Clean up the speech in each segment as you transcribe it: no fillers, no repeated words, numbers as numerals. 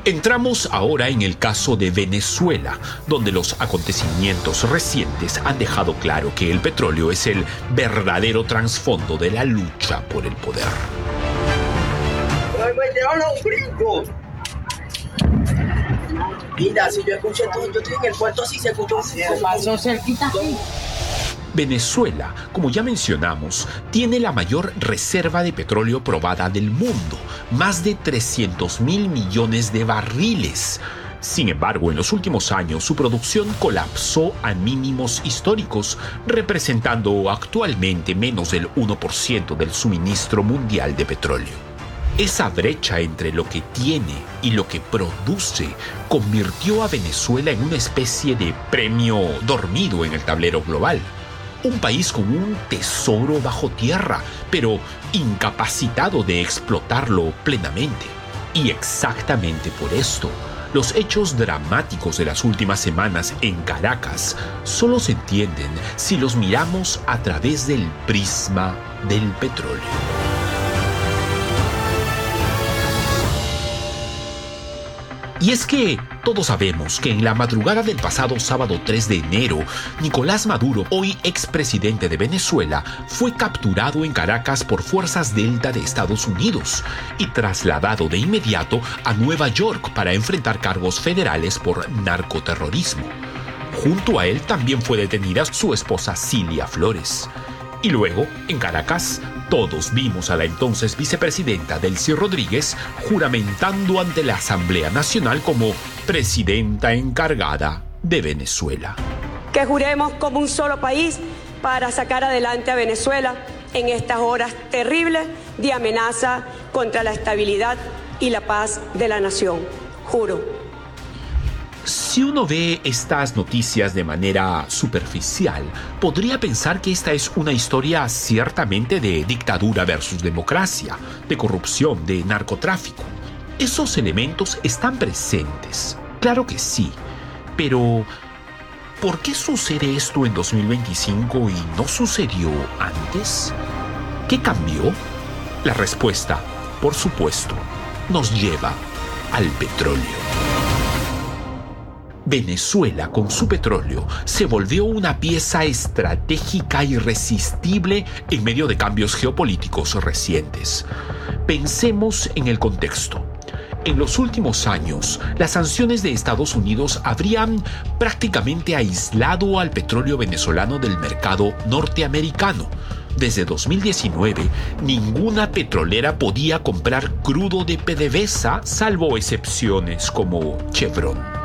Entramos ahora en el caso de Venezuela, donde los acontecimientos recientes han dejado claro que el petróleo es el verdadero trasfondo de la lucha por el poder. ¡Me metieron los gringos! Mira, si yo escuché todo, yo estoy en el puerto, así se escuchó. Se pasó cerquita aquí. Venezuela, como ya mencionamos, tiene la mayor reserva de petróleo probada del mundo, más de 300.000 millones de barriles. Sin embargo, en los últimos años su producción colapsó a mínimos históricos, representando actualmente menos del 1% del suministro mundial de petróleo. Esa brecha entre lo que tiene y lo que produce convirtió a Venezuela en una especie de premio dormido en el tablero global. Un país con un tesoro bajo tierra, pero incapacitado de explotarlo plenamente. Y exactamente por esto, los hechos dramáticos de las últimas semanas en Caracas solo se entienden si los miramos a través del prisma del petróleo. Y es que todos sabemos que en la madrugada del pasado sábado 3 de enero, Nicolás Maduro, hoy expresidente de Venezuela, fue capturado en Caracas por fuerzas Delta de Estados Unidos y trasladado de inmediato a Nueva York para enfrentar cargos federales por narcoterrorismo. Junto a él también fue detenida su esposa Cilia Flores. Y luego, en Caracas, todos vimos a la entonces vicepresidenta Delcy Rodríguez juramentando ante la Asamblea Nacional como presidenta encargada de Venezuela. Que juremos como un solo país para sacar adelante a Venezuela en estas horas terribles de amenaza contra la estabilidad y la paz de la nación. Juro. Si uno ve estas noticias de manera superficial, podría pensar que esta es una historia ciertamente de dictadura versus democracia, de corrupción, de narcotráfico. Esos elementos están presentes, claro que sí, pero ¿por qué sucede esto en 2025 y no sucedió antes? ¿Qué cambió? La respuesta, por supuesto, nos lleva al petróleo. Venezuela, con su petróleo, se volvió una pieza estratégica irresistible en medio de cambios geopolíticos recientes. Pensemos en el contexto. En los últimos años, las sanciones de Estados Unidos habrían prácticamente aislado al petróleo venezolano del mercado norteamericano. Desde 2019, ninguna petrolera podía comprar crudo de PDVSA, salvo excepciones como Chevron.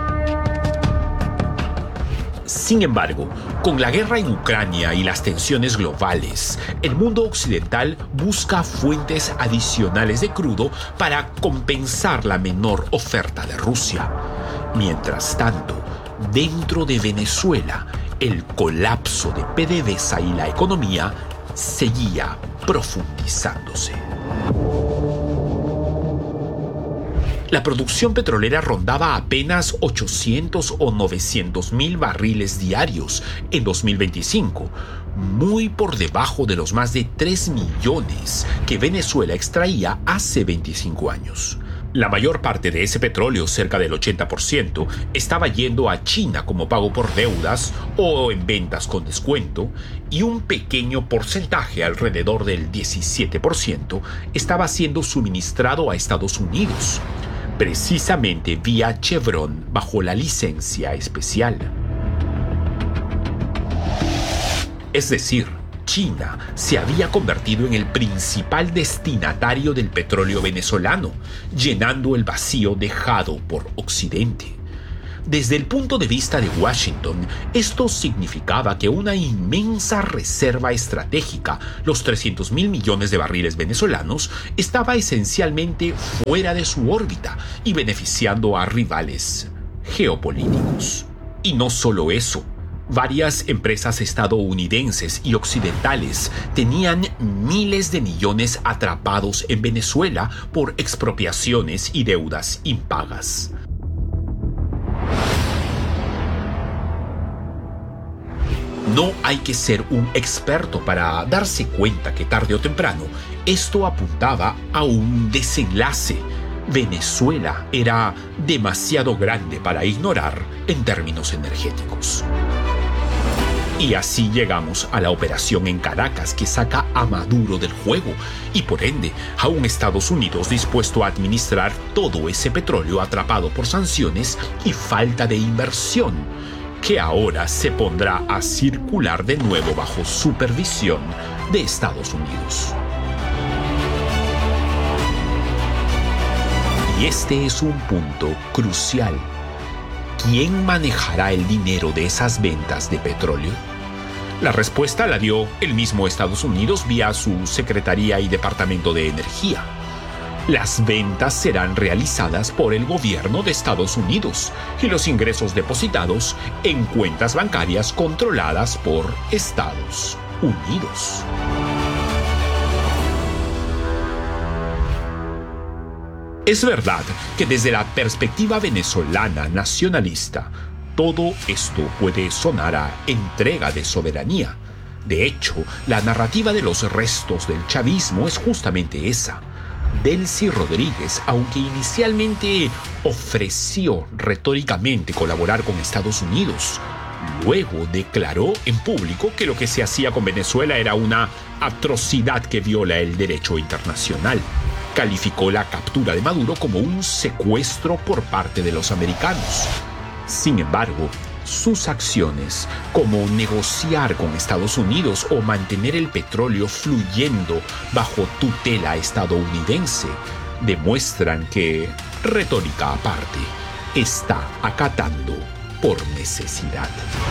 Sin embargo, con la guerra en Ucrania y las tensiones globales, el mundo occidental busca fuentes adicionales de crudo para compensar la menor oferta de Rusia. Mientras tanto, dentro de Venezuela, el colapso de PDVSA y la economía seguía profundizándose. La producción petrolera rondaba apenas 800 o 900 mil barriles diarios en 2025, muy por debajo de los más de 3 millones que Venezuela extraía hace 25 años. La mayor parte de ese petróleo, cerca del 80%, estaba yendo a China como pago por deudas o en ventas con descuento, y un pequeño porcentaje, alrededor del 17%, estaba siendo suministrado a Estados Unidos, precisamente vía Chevron bajo la licencia especial. Es decir, China se había convertido en el principal destinatario del petróleo venezolano, llenando el vacío dejado por Occidente. Desde el punto de vista de Washington, esto significaba que una inmensa reserva estratégica, los 300.000 millones de barriles venezolanos, estaba esencialmente fuera de su órbita y beneficiando a rivales geopolíticos. Y no solo eso. Varias empresas estadounidenses y occidentales tenían miles de millones atrapados en Venezuela por expropiaciones y deudas impagas. No hay que ser un experto para darse cuenta que tarde o temprano esto apuntaba a un desenlace. Venezuela era demasiado grande para ignorar en términos energéticos. Y así llegamos a la operación en Caracas que saca a Maduro del juego y por ende a un Estados Unidos dispuesto a administrar todo ese petróleo atrapado por sanciones y falta de inversión, que ahora se pondrá a circular de nuevo bajo supervisión de Estados Unidos. Y este es un punto crucial. ¿Quién manejará el dinero de esas ventas de petróleo? La respuesta la dio el mismo Estados Unidos vía su Secretaría y Departamento de Energía. Las ventas serán realizadas por el gobierno de Estados Unidos y los ingresos depositados en cuentas bancarias controladas por Estados Unidos. Es verdad que desde la perspectiva venezolana nacionalista, todo esto puede sonar a entrega de soberanía. De hecho, la narrativa de los restos del chavismo es justamente esa. Delcy Rodríguez, aunque inicialmente ofreció retóricamente colaborar con Estados Unidos, luego declaró en público que lo que se hacía con Venezuela era una atrocidad que viola el derecho internacional. Calificó la captura de Maduro como un secuestro por parte de los americanos. Sin embargo, sus acciones, como negociar con Estados Unidos o mantener el petróleo fluyendo bajo tutela estadounidense, demuestran que, retórica aparte, está acatando por necesidad.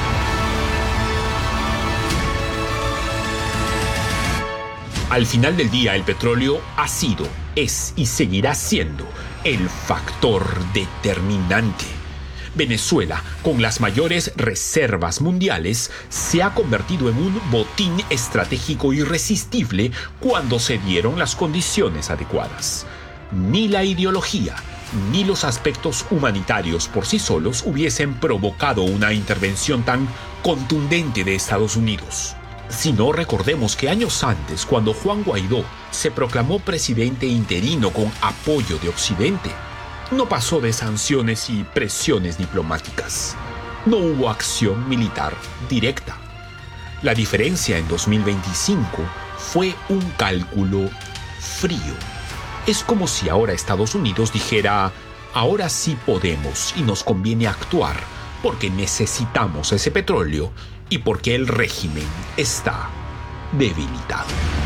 Al final del día, el petróleo ha sido, es y seguirá siendo el factor determinante. Venezuela, con las mayores reservas mundiales, se ha convertido en un botín estratégico irresistible cuando se dieron las condiciones adecuadas. Ni la ideología ni los aspectos humanitarios por sí solos hubiesen provocado una intervención tan contundente de Estados Unidos. Si no, recordemos que años antes, cuando Juan Guaidó se proclamó presidente interino con apoyo de Occidente, no pasó de sanciones y presiones diplomáticas. No hubo acción militar directa. La diferencia en 2025 fue un cálculo frío. Es como si ahora Estados Unidos dijera: ahora sí podemos y nos conviene actuar porque necesitamos ese petróleo y porque el régimen está debilitado.